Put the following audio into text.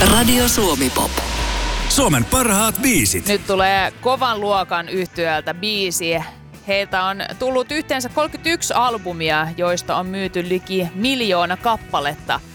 Radio Suomi Pop. Suomen parhaat biisit. Nyt tulee kovan luokan yhtyöltä biisi. Heiltä on tullut yhteensä 31 albumia, joista on myyty liki 1 000 000 kappaletta.